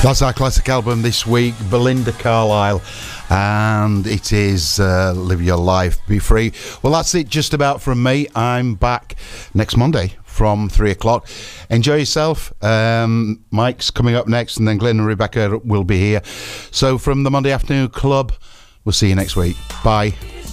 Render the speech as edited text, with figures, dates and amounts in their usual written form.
That's our classic album this week, Belinda Carlisle, and it is Live Your Life, Be Free. Well, that's it just about from me. I'm back next Monday from 3 o'clock. Enjoy yourself. Mike's coming up next, and then Glenn and Rebecca will be here. So from the Monday Afternoon Club, we'll see you next week. Bye.